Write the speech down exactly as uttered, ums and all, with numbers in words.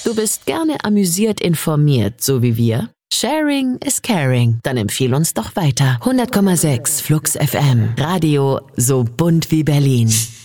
Du bist gerne amüsiert informiert, so wie wir? Sharing is caring. Dann empfiehl uns doch weiter. hundert Komma sechs Flux F M. Radio so bunt wie Berlin.